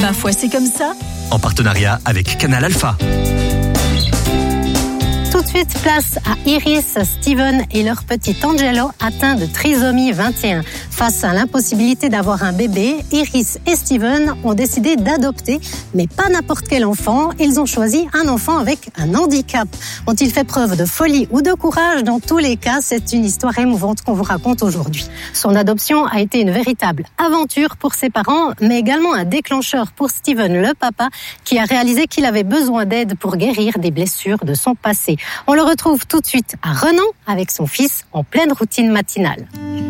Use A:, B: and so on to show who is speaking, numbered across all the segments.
A: Ma foi, c'est comme ça.
B: En partenariat avec Canal Alpha.
C: Tout de suite, place à Iris, Steven et leur petit Angelo atteint de trisomie 21. Face à l'impossibilité d'avoir un bébé, Iris et Steven ont décidé d'adopter, mais pas n'importe quel enfant. Ils ont choisi un enfant avec un handicap. Ont-ils fait preuve de folie ou de courage? Dans tous les cas, c'est une histoire émouvante qu'on vous raconte aujourd'hui. Son adoption a été une véritable aventure pour ses parents, mais également un déclencheur pour Steven, le papa, qui a réalisé qu'il avait besoin d'aide pour guérir des blessures de son passé. On le retrouve tout de suite à Renan avec son fils en pleine routine matinale.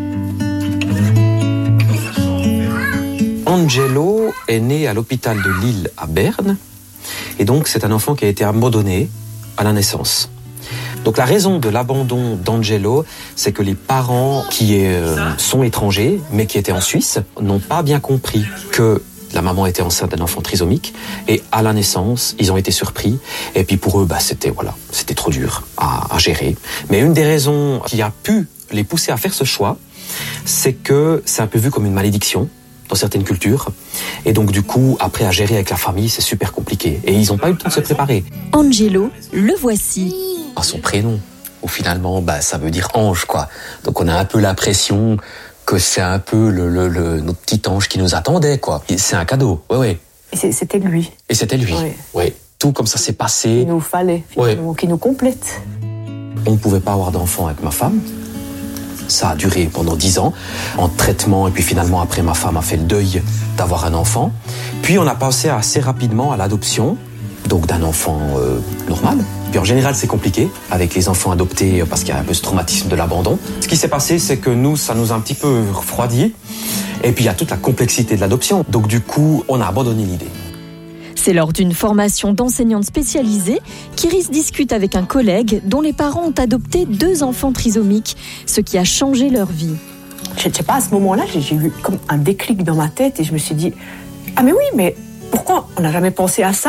D: Angelo est né à l'hôpital de Lille à Berne et donc c'est un enfant qui a été abandonné à la naissance. Donc la raison de l'abandon d'Angelo, c'est que les parents qui sont étrangers mais qui étaient en Suisse n'ont pas bien compris que la maman était enceinte d'un enfant trisomique et à la naissance, ils ont été surpris. Et puis pour eux, c'était trop dur à gérer. Mais une des raisons qui a pu les pousser à faire ce choix, c'est que c'est un peu vu comme une malédiction dans certaines cultures. Et donc du coup, après à gérer avec la famille, c'est super compliqué. Et ils n'ont pas eu le temps de se préparer.
A: Angelo, le voici.
D: Son prénom, où finalement, ça veut dire ange, quoi. Donc on a un peu l'impression que c'est un peu notre petit ange qui nous attendait, quoi. Et c'est un cadeau, ouais.
E: Et c'était lui.
D: Et c'était lui, ouais. Tout comme ça s'est passé.
E: Il nous fallait, qui nous complète.
D: On ne pouvait pas avoir d'enfant avec ma femme. Ça a duré pendant 10 ans, en traitement, et puis finalement, après, ma femme a fait le deuil d'avoir un enfant. Puis on a passé assez rapidement à l'adoption, donc d'un enfant normal. Puis en général, c'est compliqué avec les enfants adoptés parce qu'il y a un peu ce traumatisme de l'abandon. Ce qui s'est passé, c'est que nous, ça nous a un petit peu refroidi. Et puis il y a toute la complexité de l'adoption. Donc du coup, on a abandonné l'idée.
A: C'est lors d'une formation d'enseignante spécialisée qu'Iris discute avec un collègue dont les parents ont adopté 2 enfants trisomiques, ce qui a changé leur vie.
E: Je ne sais pas, à ce moment-là, j'ai eu comme un déclic dans ma tête et je me suis dit « Ah mais oui, mais pourquoi on n'a jamais pensé à ça ?»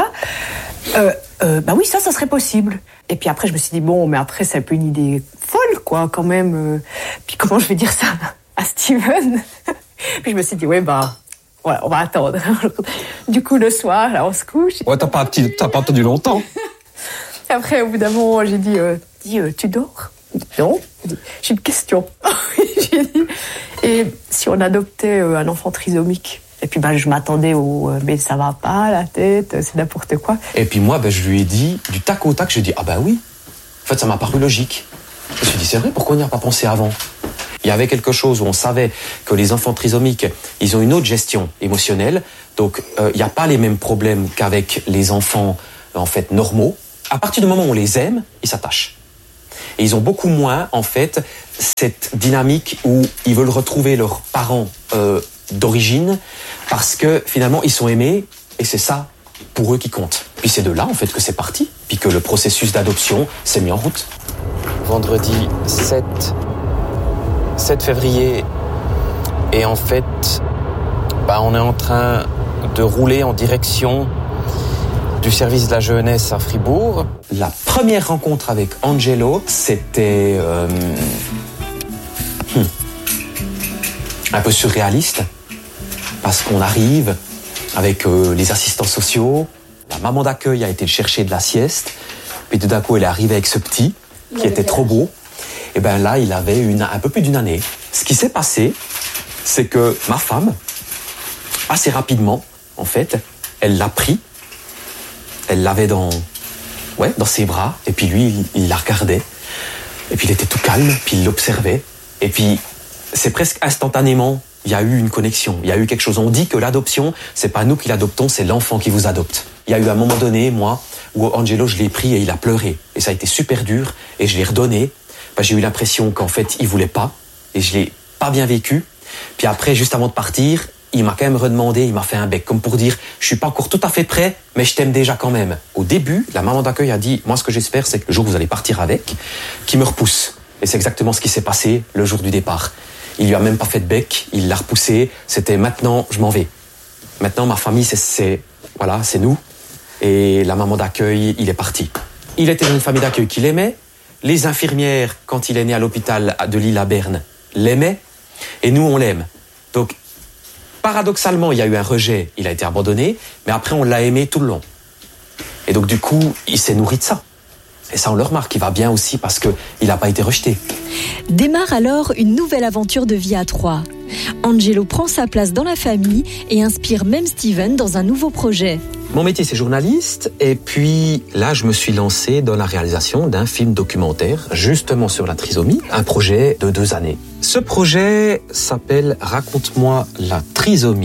E: Oui, ça serait possible. Et puis après, je me suis dit, mais après, c'est un peu une idée folle, quoi, quand même. Puis comment je vais dire ça à Steven? Puis je me suis dit, voilà, on va attendre. Du coup, le soir, là, on se couche.
D: Ouais, t'as pas attendu longtemps.
E: Et après, au bout d'un moment, j'ai dit, tu dors? Non. J'ai une question. J'ai dit, et si on adoptait un enfant trisomique? Et puis je m'attendais mais ça va pas, la tête, c'est n'importe quoi.
D: Et puis moi, je lui ai dit, du tac au tac, je lui ai dit, oui. En fait, ça m'a paru logique. Je me suis dit, c'est vrai, pourquoi on n'y a pas pensé avant? Il y avait quelque chose où on savait que les enfants trisomiques, ils ont une autre gestion émotionnelle. Donc, il n'y a pas les mêmes problèmes qu'avec les enfants, en fait, normaux. À partir du moment où on les aime, ils s'attachent. Et ils ont beaucoup moins, en fait, cette dynamique où ils veulent retrouver leurs parents d'origine, parce que finalement ils sont aimés et c'est ça pour eux qui compte. Puis c'est de là en fait que c'est parti, puis que le processus d'adoption s'est mis en route. Vendredi 7 février et en fait on est en train de rouler en direction du service de la jeunesse à Fribourg. La première rencontre avec Angelo, c'était un peu surréaliste, parce qu'on arrive avec les assistants sociaux, la maman d'accueil a été le chercher de la sieste, puis tout d'un coup elle est arrivée avec ce petit, qui était trop beau, et là il avait un peu plus d'une année. Ce qui s'est passé, c'est que ma femme, assez rapidement, en fait, elle l'a pris, elle l'avait dans ses bras, et puis lui, il la regardait, et puis il était tout calme, puis il l'observait, et puis c'est presque instantanément, il y a eu une connexion, il y a eu quelque chose. On dit que l'adoption, c'est pas nous qui l'adoptons, c'est l'enfant qui vous adopte. Il y a eu un moment donné, moi, où Angelo, je l'ai pris et il a pleuré. Et ça a été super dur, et je l'ai redonné. J'ai eu l'impression qu'en fait, il voulait pas, et je l'ai pas bien vécu. Puis après, juste avant de partir, il m'a quand même redemandé, il m'a fait un bec, comme pour dire, je suis pas encore tout à fait prêt, mais je t'aime déjà quand même. Au début, la maman d'accueil a dit, moi, ce que j'espère, c'est que le jour où vous allez partir avec, qu'il me repousse. Et c'est exactement ce qui s'est passé le jour du départ. Il lui a même pas fait de bec, il l'a repoussé. C'était maintenant, je m'en vais. Maintenant, ma famille, c'est nous. Et la maman d'accueil, il est parti. Il était dans une famille d'accueil qu'il aimait. Les infirmières, quand il est né à l'hôpital de Lille à Berne, l'aimaient. Et nous, on l'aime. Donc, paradoxalement, il y a eu un rejet, il a été abandonné, mais après, on l'a aimé tout le long. Et donc, du coup, il s'est nourri de ça. Et ça, on le remarque, il va bien aussi parce qu'il n'a pas été rejeté.
A: Démarre alors une nouvelle aventure de vie à 3. Angelo prend sa place dans la famille et inspire même Steven dans un nouveau projet.
D: Mon métier, c'est journaliste. Et puis là, je me suis lancé dans la réalisation d'un film documentaire, justement sur la trisomie, un projet de 2 années. Ce projet s'appelle « Raconte-moi la trisomie ».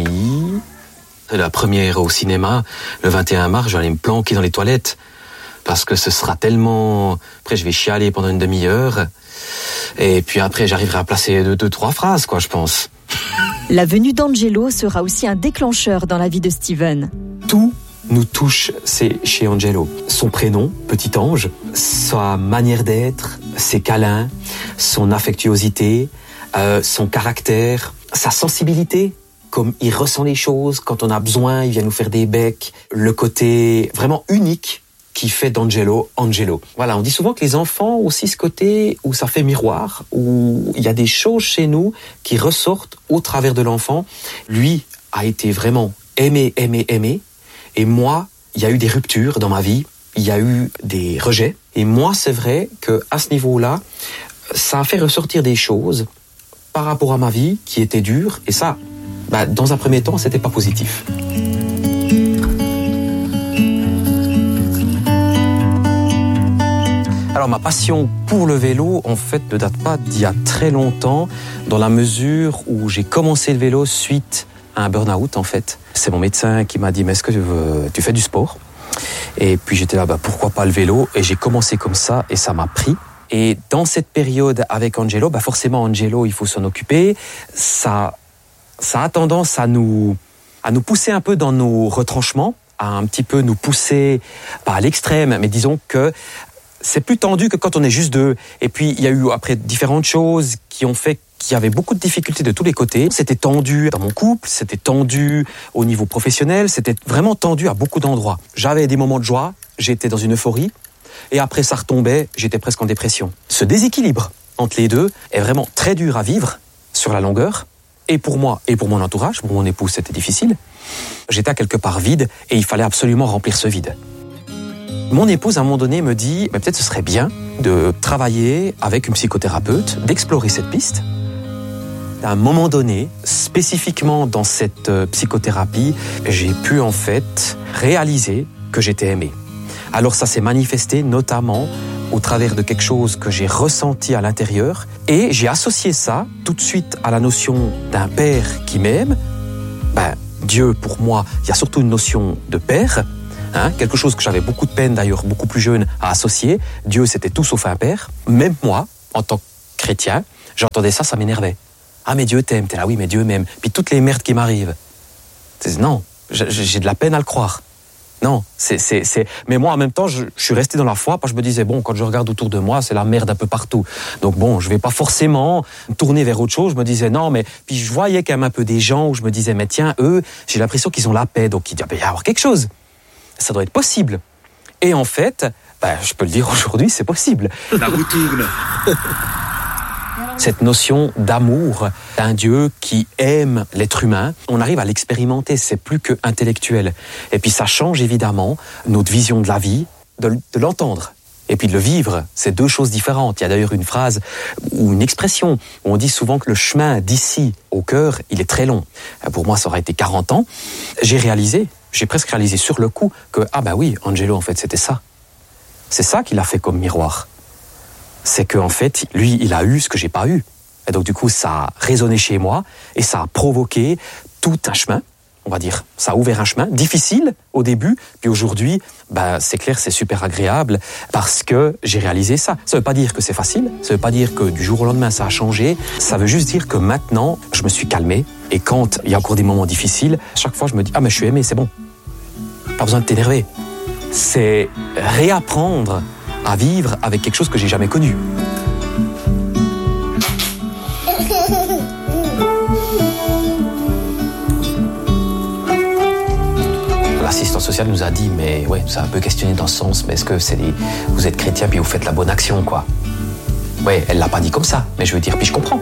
D: La première au cinéma, le 21 mars, je vais aller me planquer dans les toilettes. Parce que ce sera tellement... Après, je vais chialer pendant une demi-heure. Et puis après, j'arriverai à placer 2-3 phrases, quoi, je pense.
A: La venue d'Angelo sera aussi un déclencheur dans la vie de Steven.
D: Tout nous touche, c'est chez Angelo. Son prénom, Petit Ange, sa manière d'être, ses câlins, son affectuosité, son caractère, sa sensibilité, comme il ressent les choses, quand on a besoin, il vient nous faire des becs. Le côté vraiment unique qui fait d'Angelo, Angelo. Voilà, on dit souvent que les enfants ont aussi ce côté où ça fait miroir, où il y a des choses chez nous qui ressortent au travers de l'enfant. Lui a été vraiment aimé. Et moi, il y a eu des ruptures dans ma vie, il y a eu des rejets. Et moi, c'est vrai qu'à ce niveau-là, ça a fait ressortir des choses par rapport à ma vie qui étaient dures. Et ça, dans un premier temps, c'était pas positif. Alors ma passion pour le vélo, en fait, ne date pas d'il y a très longtemps, dans la mesure où j'ai commencé le vélo suite à un burn-out, en fait. C'est mon médecin qui m'a dit « Mais est-ce que tu fais du sport ?» Et puis j'étais là, pourquoi pas le vélo ? Et j'ai commencé comme ça, et ça m'a pris. Et dans cette période avec Angelo, forcément Angelo, il faut s'en occuper. Ça a tendance à nous pousser un peu dans nos retranchements, à un petit peu nous pousser, pas à l'extrême, mais disons que c'est plus tendu que quand on est juste 2. Et puis, il y a eu après différentes choses qui ont fait qu'il y avait beaucoup de difficultés de tous les côtés. C'était tendu dans mon couple, c'était tendu au niveau professionnel, c'était vraiment tendu à beaucoup d'endroits. J'avais des moments de joie, j'étais dans une euphorie, et après ça retombait, j'étais presque en dépression. Ce déséquilibre entre les deux est vraiment très dur à vivre sur la longueur. Et pour moi, et pour mon entourage, pour mon épouse, c'était difficile. J'étais à quelque part vide, et il fallait absolument remplir ce vide. Mon épouse, à un moment donné, me dit peut-être ce serait bien de travailler avec une psychothérapeute, d'explorer cette piste. À un moment donné, spécifiquement dans cette psychothérapie, j'ai pu en fait réaliser que j'étais aimé. Alors ça s'est manifesté notamment au travers de quelque chose que j'ai ressenti à l'intérieur, et j'ai associé ça tout de suite à la notion d'un père qui m'aime. Dieu, pour moi, il y a surtout une notion de père. Quelque chose que j'avais beaucoup de peine d'ailleurs, beaucoup plus jeune, à associer. Dieu, c'était tout sauf un père. Même moi, en tant que chrétien, j'entendais ça m'énervait. Ah, mais Dieu t'aime. T'es là, oui, mais Dieu m'aime. Puis toutes les merdes qui m'arrivent. Non, j'ai de la peine à le croire. Non, mais moi, en même temps, je suis resté dans la foi parce que je me disais, quand je regarde autour de moi, c'est la merde un peu partout. Donc je vais pas forcément me tourner vers autre chose. Je me disais, non, mais... Puis je voyais quand même un peu des gens où je me disais, mais tiens, eux, j'ai l'impression qu'ils ont la paix. Donc il doit y avoir quelque chose. Ça doit être possible. Et en fait, je peux le dire aujourd'hui, c'est possible.
B: La roue tourne.
D: Cette notion d'amour d'un Dieu qui aime l'être humain, on arrive à l'expérimenter, c'est plus que intellectuel. Et puis ça change évidemment notre vision de la vie, de l'entendre. Et puis de le vivre, c'est 2 choses différentes. Il y a d'ailleurs une phrase ou une expression où on dit souvent que le chemin d'ici au cœur, il est très long. Pour moi, ça aurait été 40 ans. J'ai presque réalisé sur le coup que, oui, Angelo, en fait, c'était ça. C'est ça qu'il a fait comme miroir. C'est qu'en fait, lui, il a eu ce que j'ai pas eu. Et donc, du coup, ça a résonné chez moi et ça a provoqué tout un chemin, on va dire. Ça a ouvert un chemin difficile au début, puis aujourd'hui, c'est clair, c'est super agréable parce que j'ai réalisé ça. Ça veut pas dire que c'est facile, ça veut pas dire que du jour au lendemain, ça a changé. Ça veut juste dire que maintenant, je me suis calmé. Et quand il y a encore des moments difficiles, chaque fois, je me dis, mais je suis aimé, c'est bon. Pas besoin de t'énerver. C'est réapprendre à vivre avec quelque chose que j'ai jamais connu. L'assistante sociale nous a dit, mais ouais, ça a un peu questionné dans ce sens, mais est-ce que vous êtes chrétien puis vous faites la bonne action, quoi. Ouais, elle l'a pas dit comme ça, mais je veux dire, puis je comprends.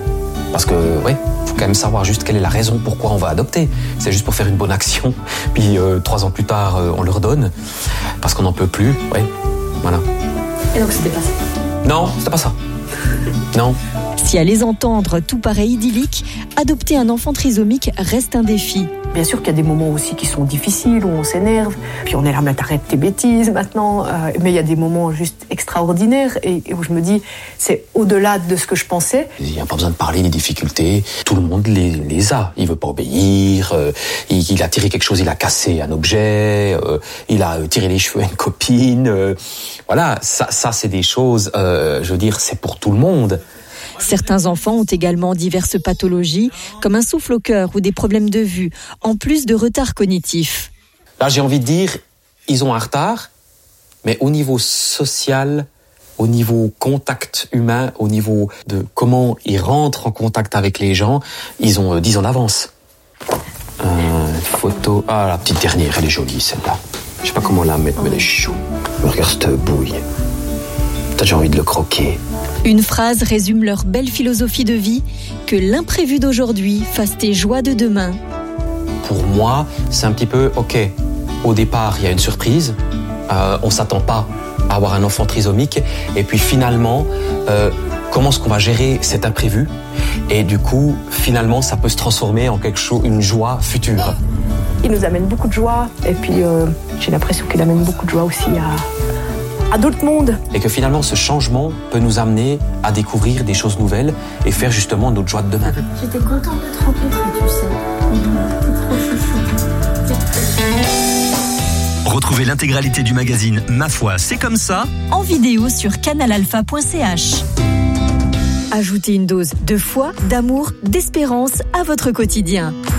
D: Parce que, faut quand même savoir juste quelle est la raison pourquoi on va adopter. C'est juste pour faire une bonne action, puis 3 ans plus tard, on leur donne, parce qu'on n'en peut plus, voilà.
E: Et donc c'était pas ça?
D: Non, c'était pas ça. Non.
A: Si à les entendre, tout paraît idyllique, adopter un enfant trisomique reste un défi.
E: Bien sûr qu'il y a des moments aussi qui sont difficiles, où on s'énerve, puis on est là, mais t'arrêtes tes bêtises maintenant, mais il y a des moments juste extraordinaires et où je me dis, c'est au-delà de ce que je pensais.
D: Il n'y a pas besoin de parler des difficultés, tout le monde les a. Il veut pas obéir, il a tiré quelque chose, il a cassé un objet, il a tiré les cheveux à une copine, voilà, ça c'est des choses, je veux dire, c'est pour tout le monde.
A: Certains enfants ont également diverses pathologies, comme un souffle au cœur ou des problèmes de vue, en plus de retards cognitifs.
D: Là, j'ai envie de dire, ils ont un retard, mais au niveau social, au niveau contact humain, au niveau de comment ils rentrent en contact avec les gens, ils ont 10 ans d'avance. Photo... Ah, la petite dernière, elle est jolie, celle-là. Je sais pas comment la mettre, mais elle est chou. Regarde cette bouille. T'as déjà envie de le croquer.
A: Une phrase résume leur belle philosophie de vie, que l'imprévu d'aujourd'hui fasse tes joies de demain.
D: Pour moi, c'est un petit peu, au départ, il y a une surprise, on s'attend pas à avoir un enfant trisomique, et puis finalement, comment est-ce qu'on va gérer cet imprévu? Et du coup, finalement, ça peut se transformer en quelque chose, une joie future.
E: Il nous amène beaucoup de joie, et puis j'ai l'impression qu'il amène beaucoup de joie aussi à d'autres mondes.
D: Et que finalement, ce changement peut nous amener à découvrir des choses nouvelles et faire justement notre joie de demain.
F: J'étais contente de te rencontrer, tu sais. T'es trop chouchou.
B: Retrouvez l'intégralité du magazine Ma foi, c'est comme ça
A: En vidéo sur canalalpha.ch. Ajoutez une dose de foi, d'amour, d'espérance à votre quotidien.